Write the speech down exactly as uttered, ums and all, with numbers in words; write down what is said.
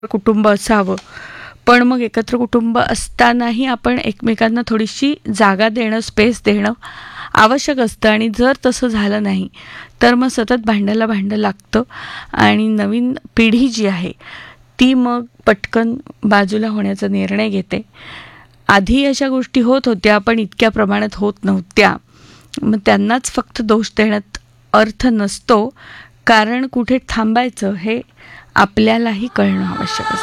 कुटुंब असावं. पण मग एकत्र कुटुंब असतानाही आपण एकमेकांना थोडीशी जागा देणं, स्पेस देणं आवश्यक असतं आणि जर तसं झालं नाही तर मग सतत भांड्याला भांडं लागतं आणि नवीन पिढी जी आहे ती मग पटकन बाजूला होण्याचा निर्णय घेते. आधी अशा गोष्टी होत होत्या पण इतक्या प्रमाणात होत नव्हत्या. मग त्यांनाच फक्त दोष देण्यात अर्थ नसतो, कारण कुठे थांबायचं हे आपल्यालाही कळणं आवश्यक असतं.